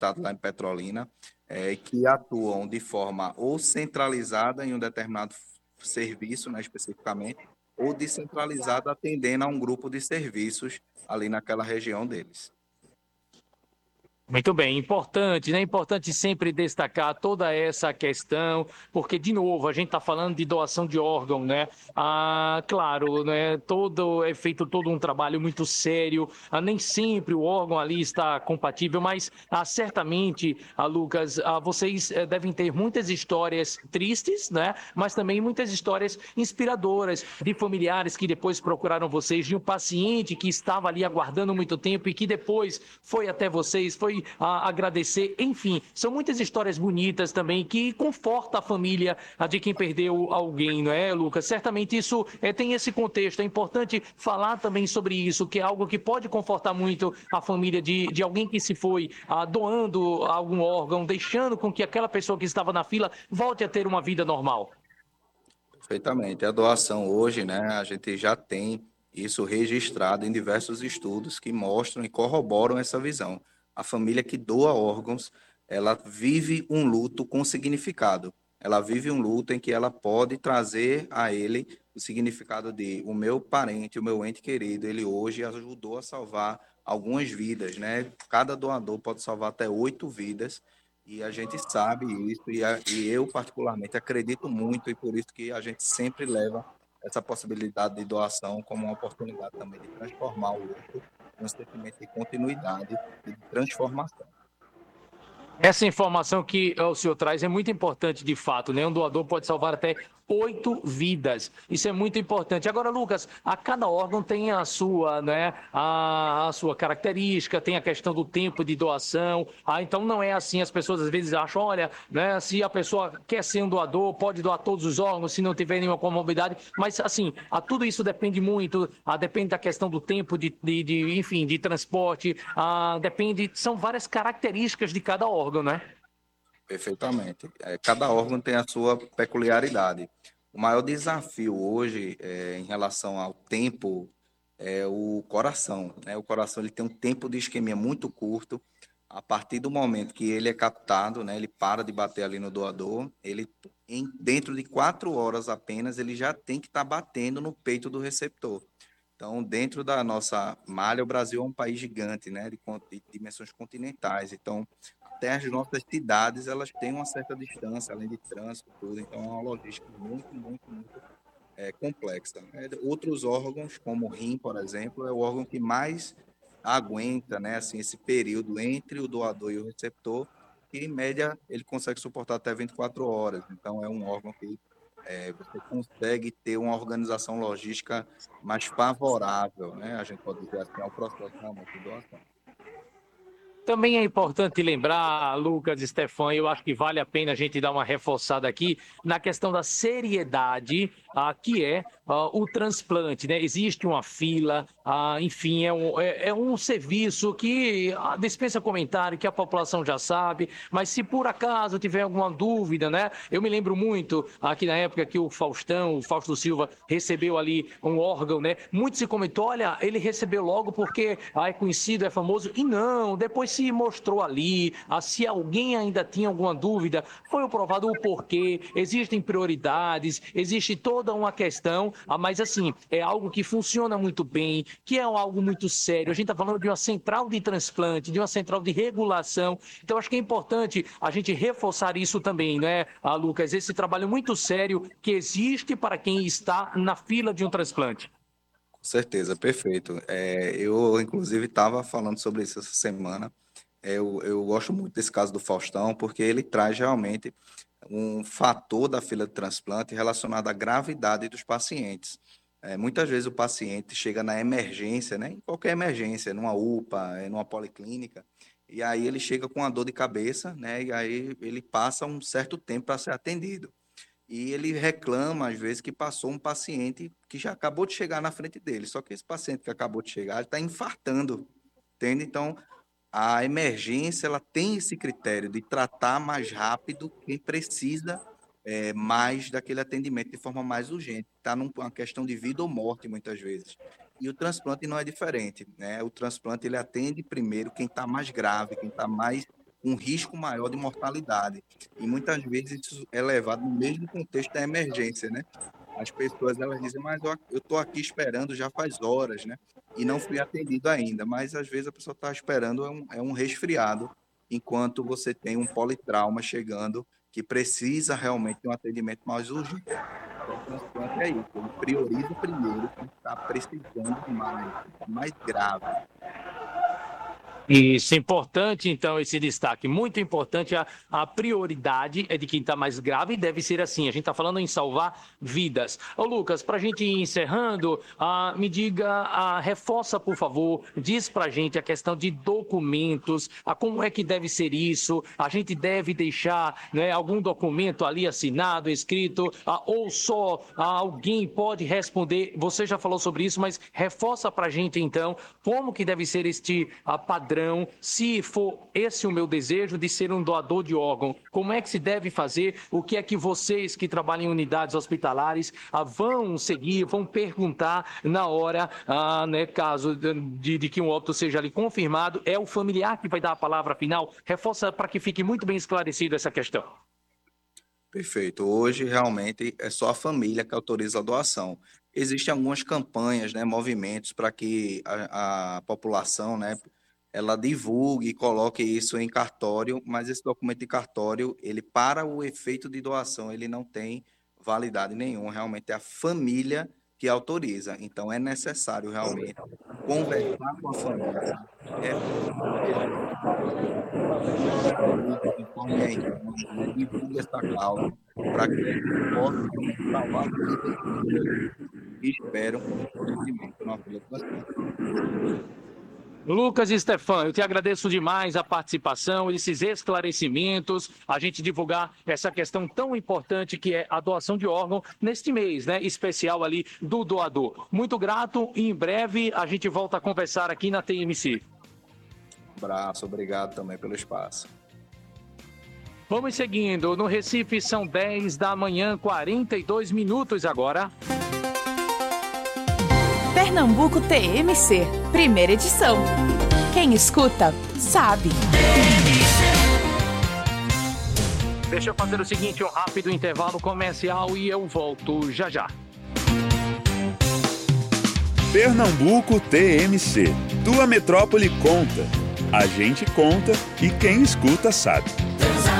hospitado lá em Petrolina, que atuam de forma ou centralizada em um determinado serviço, né, especificamente, ou descentralizada atendendo a um grupo de serviços ali naquela região deles. Muito bem, importante, né? Importante sempre destacar toda essa questão, porque, de novo, a gente está falando de doação de órgão, né? Claro, né? É feito todo um trabalho muito sério, nem sempre o órgão ali está compatível, mas certamente, Lucas, vocês devem ter muitas histórias tristes, né? Mas também muitas histórias inspiradoras de familiares que depois procuraram vocês, de um paciente que estava ali aguardando muito tempo e que depois foi até vocês, foi agradecer, enfim, são muitas histórias bonitas também que conforta a família de quem perdeu alguém, não é, Lucas? Certamente isso tem esse contexto, é importante falar também sobre isso, que é algo que pode confortar muito a família de alguém que se foi doando algum órgão, deixando com que aquela pessoa que estava na fila volte a ter uma vida normal. Perfeitamente. A doação hoje, né, a gente já tem isso registrado em diversos estudos que mostram e corroboram essa visão. A família que doa órgãos, ela vive um luto com significado. Ela vive um luto em que ela pode trazer a ele o significado de o meu parente, o meu ente querido, ele hoje ajudou a salvar algumas vidas, né? Cada doador pode salvar até 8 vidas. E a gente sabe isso, e eu particularmente acredito muito, e por isso que a gente sempre leva essa possibilidade de doação como uma oportunidade também de transformar o outro em um sentimento de continuidade e de transformação. Essa informação que o senhor traz é muito importante, de fato, né? Um doador pode salvar até 8 vidas. Isso é muito importante. Agora, Lucas, a cada órgão tem a sua, né? A sua característica, tem a questão do tempo de doação. Então não é assim. As pessoas às vezes acham, olha, né? Se a pessoa quer ser um doador, pode doar todos os órgãos, se não tiver nenhuma comorbidade. Mas assim, tudo isso depende muito. Depende da questão do tempo enfim, de transporte. Depende. São várias características de cada órgão, né? Perfeitamente. Cada órgão tem a sua peculiaridade. O maior desafio hoje, em relação ao tempo, é o coração, né? O coração ele tem um tempo de isquemia muito curto. A partir do momento que ele é captado, né, ele para de bater ali no doador, dentro de 4 horas apenas, ele já tem que estar batendo no peito do receptor. Então, dentro da nossa malha, o Brasil é um país gigante, né, de dimensões continentais. Então, até as nossas cidades, elas têm uma certa distância, além de trânsito, tudo. Então, é uma logística muito, muito, muito complexa, né? Outros órgãos, como o rim, por exemplo, é o órgão que mais aguenta, né, assim, esse período entre o doador e o receptor, que, em média, ele consegue suportar até 24 horas. Então, é um órgão que você consegue ter uma organização logística mais favorável, né? A gente pode dizer assim, ao processo realmente de doação. Também é importante lembrar, Lucas e Stefan, eu acho que vale a pena a gente dar uma reforçada aqui na questão da seriedade que é o transplante, né? Existe uma fila, enfim, é um serviço que dispensa comentário, que a população já sabe, mas se por acaso tiver alguma dúvida, né? Eu me lembro muito aqui na época que o Fausto Silva, recebeu ali um órgão, né? Muito se comentou, olha, ele recebeu logo porque é conhecido, é famoso, e não, depois se mostrou ali, se alguém ainda tinha alguma dúvida, foi provado o porquê, existem prioridades, existe toda uma questão, mas assim, é algo que funciona muito bem, que é algo muito sério, a gente está falando de uma central de transplante, de uma central de regulação, então acho que é importante a gente reforçar isso também, né, Lucas, esse trabalho muito sério que existe para quem está na fila de um transplante. Com certeza, perfeito. Eu, inclusive, estava falando sobre isso essa semana. Eu gosto muito desse caso do Faustão, porque ele traz realmente um fator da fila de transplante relacionado à gravidade dos pacientes. Muitas vezes o paciente chega na emergência, né, em qualquer emergência, numa UPA, numa policlínica, e aí ele chega com uma dor de cabeça, né, e aí ele passa um certo tempo para ser atendido. E ele reclama, às vezes, que passou um paciente que já acabou de chegar na frente dele. Só que esse paciente que acabou de chegar está infartando, entende? Então, a emergência ela tem esse critério de tratar mais rápido quem precisa mais daquele atendimento de forma mais urgente. Está numa questão de vida ou morte, muitas vezes. E o transplante não é diferente, né? O transplante ele atende primeiro quem está mais grave, quem está mais um risco maior de mortalidade. E muitas vezes isso é levado no mesmo contexto da emergência, né? As pessoas, elas dizem, mas eu estou aqui esperando já faz horas, né? E não fui atendido ainda. Mas, às vezes, a pessoa está esperando um resfriado, enquanto você tem um politrauma chegando que precisa realmente de um atendimento mais urgente. Então, o transplante é isso. Ele prioriza primeiro quem está precisando mais, está mais grave. Isso, importante, então, esse destaque. Muito importante, a prioridade é de quem está mais grave e deve ser assim. A gente está falando em salvar vidas. Ô, Lucas, para a gente ir encerrando, me diga, reforça, por favor, diz para a gente a questão de documentos, como é que deve ser isso, a gente deve deixar, né, algum documento ali assinado, escrito, ou só alguém pode responder. Você já falou sobre isso, mas reforça para a gente, então, como que deve ser este padrão, se for esse o meu desejo de ser um doador de órgão, como é que se deve fazer, o que é que vocês que trabalham em unidades hospitalares vão seguir, vão perguntar na hora, né, caso de que um óbito seja ali confirmado, é o familiar que vai dar a palavra final? Reforça para que fique muito bem esclarecido essa questão. Perfeito. Hoje, realmente, é só a família que autoriza a doação. Existem algumas campanhas, né, movimentos para que a população, né, ela divulgue e coloque isso em cartório, mas esse documento de cartório, ele, para o efeito de doação, ele não tem validade nenhuma. Realmente é a família que autoriza. Então, é necessário realmente conversar com a família, informe a irmã, né, divulgue essa causa para que a gente possa realmente salvar vidas que esperam por atendimento na fila do transplante. Lucas e Stefan, eu te agradeço demais a participação, esses esclarecimentos, a gente divulgar essa questão tão importante que é a doação de órgão neste mês, né, especial ali do doador. Muito grato e em breve a gente volta a conversar aqui na TMC. Um abraço, obrigado também pelo espaço. Vamos seguindo, no Recife são 10 da manhã, 42 minutos agora. Pernambuco TMC, primeira edição. Quem escuta, sabe. Deixa eu fazer o seguinte, um rápido intervalo comercial e eu volto já já. Pernambuco TMC, tua metrópole conta. A gente conta e quem escuta sabe.